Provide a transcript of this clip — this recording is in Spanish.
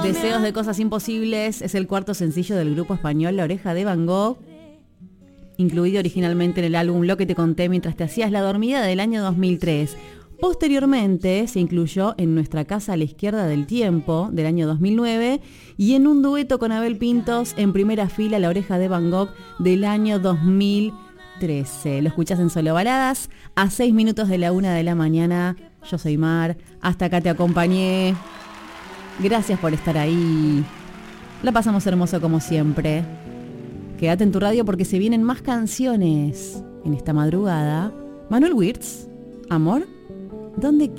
Deseos de cosas imposibles es el cuarto sencillo del grupo español La Oreja de Van Gogh, incluido originalmente en el álbum Lo que te conté mientras te hacías la dormida del año 2003. Posteriormente se incluyó en Nuestra casa a la izquierda del tiempo del año 2009 y en un dueto con Abel Pintos en primera fila La Oreja de Van Gogh del año 2013. Lo escuchás en Solo Baladas a 6 minutos de la 1 de la mañana. Yo soy Mar, hasta acá te acompañé. Gracias por estar ahí. La pasamos hermoso como siempre. Quédate en tu radio porque se vienen más canciones en esta madrugada. Manuel Wirtz, Amor, ¿dónde